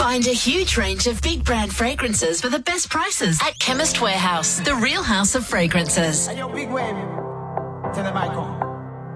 Find a huge range of big brand fragrances for the best prices at Chemist Warehouse, the real house of fragrances. Hey, yo, Big Wave. Tell them I come.